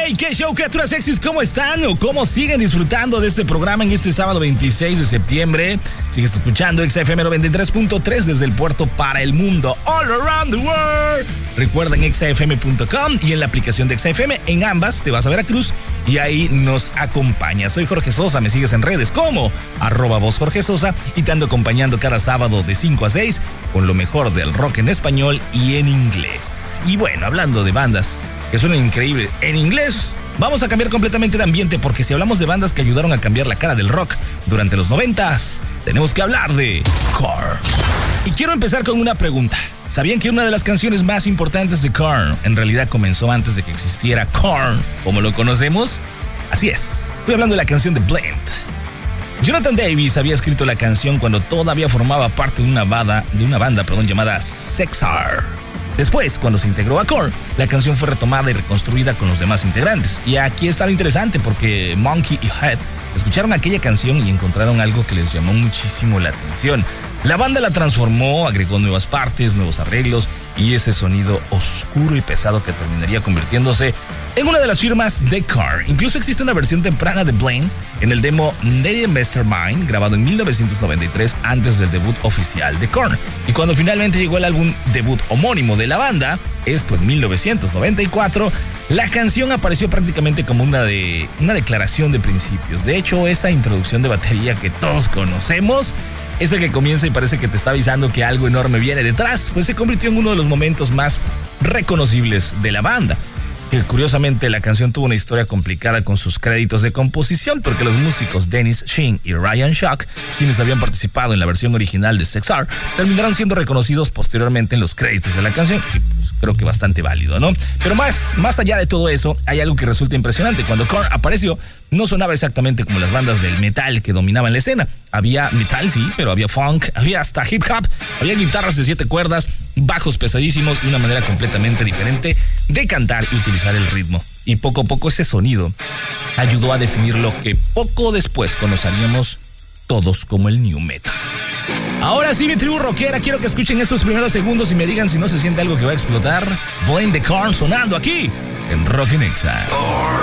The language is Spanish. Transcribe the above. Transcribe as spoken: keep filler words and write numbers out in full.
Hey, qué show, criaturas sexys, ¿cómo están? ¿O cómo siguen disfrutando de este programa en este sábado veintiséis de septiembre? Sigues escuchando X F M noventa y tres punto tres desde el puerto para el mundo, all around the world. Recuerda en X F M punto com y en la aplicación de X F M, en ambas te vas a Veracruz y ahí nos acompañas. Soy Jorge Sosa, me sigues en redes como arroba voz Jorge Sosa y te ando acompañando cada sábado de cinco a seis con lo mejor del rock en español y en inglés. Y bueno, hablando de bandas que suenan increíble en inglés, vamos a cambiar completamente de ambiente, porque si hablamos de bandas que ayudaron a cambiar la cara del rock durante los noventas, tenemos que hablar de Korn. Y quiero empezar con una pregunta. ¿Sabían que una de las canciones más importantes de Korn en realidad comenzó antes de que existiera Korn como lo conocemos? Así es, estoy hablando de la canción de Blend. Jonathan Davis había escrito la canción cuando todavía formaba parte de una banda, de una banda perdón, llamada Sexar. Después, cuando se integró a Korn, la canción fue retomada y reconstruida con los demás integrantes. Y aquí está lo interesante, porque Monkey y Head escucharon aquella canción y encontraron algo que les llamó muchísimo la atención. La banda la transformó, agregó nuevas partes, nuevos arreglos y ese sonido oscuro y pesado que terminaría convirtiéndose en una de las firmas de Korn. Incluso existe una versión temprana de Blend en el demo Native Mastermind, grabado en mil novecientos noventa y tres, antes del debut oficial de Korn. Y cuando finalmente llegó el álbum debut homónimo de la banda, esto en mil novecientos noventa y cuatro, la canción apareció prácticamente como una, de, una declaración de principios. De hecho, esa introducción de batería que todos conocemos, ese que comienza y parece que te está avisando que algo enorme viene detrás, pues se convirtió en uno de los momentos más reconocibles de la banda. Que curiosamente la canción tuvo una historia complicada con sus créditos de composición, porque los músicos Dennis Sheen y Ryan Shock, quienes habían participado en la versión original de Sexar, terminaron siendo reconocidos posteriormente en los créditos de la canción, y pues creo que bastante válido, ¿no? Pero más, más allá de todo eso, hay algo que resulta impresionante. Cuando Korn apareció, no sonaba exactamente como las bandas del metal que dominaban la escena. Había metal, sí, pero había funk, había hasta hip hop, había guitarras de siete cuerdas, bajos pesadísimos y una manera completamente diferente de cantar y utilizar el ritmo. Y poco a poco ese sonido ayudó a definir lo que poco después conoceríamos todos como el new metal. Ahora sí, mi tribu rockera, quiero que escuchen estos primeros segundos y me digan si no se siente algo que va a explotar. Blend de Korn sonando aquí en Rock en Exa.